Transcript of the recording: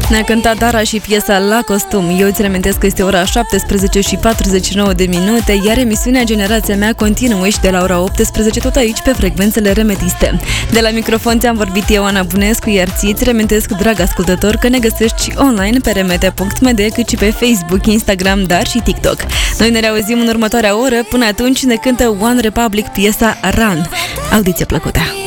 Ne-a cântat Dara și piesa La Costum. Eu îți reamintesc că este ora 17 și 49 de minute, iar emisiunea Generația Mea continuă și de la ora 18 tot aici pe frecvențele remetiste. De la microfon ți-am vorbit eu, Ana Bunescu, iar ție îți reamintesc, drag ascultător, că ne găsești și online pe remete.md, cât și pe Facebook, Instagram, dar și TikTok. Noi ne reauzim în următoarea oră. Până atunci ne cântă One Republic piesa Run. Audiție plăcută!